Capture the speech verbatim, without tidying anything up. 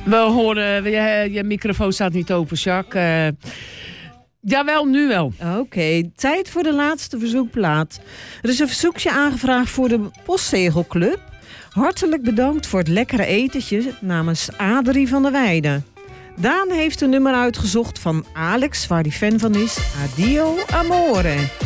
We horen, je, je microfoon staat niet open, Jacques. Uh, jawel, nu wel. Oké, okay, tijd voor de laatste verzoekplaat. Er is een verzoekje aangevraagd voor de Postzegelclub. Hartelijk bedankt voor het lekkere etentje namens Adrie van der Weijden. Daan heeft een nummer uitgezocht van Alex, waar hij fan van is. Adio Amore.